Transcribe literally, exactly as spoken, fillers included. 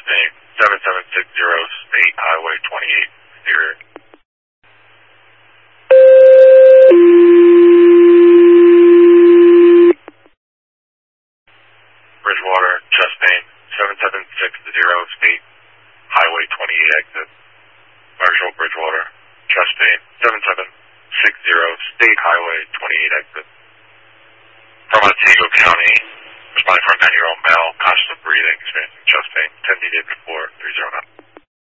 main, seven seven six zero, State Highway twenty-eight, exterior. Bridgewater, chest pain, seven seven six zero, State Highway twenty-eight, exit. Marshall, Bridgewater, chest pain, seven seven six zero, State Highway twenty-eight, exit. From Otsego County, responding for a nine-year-old male, conscious of breathing, experiencing chest pain, ten needed before three zero nine.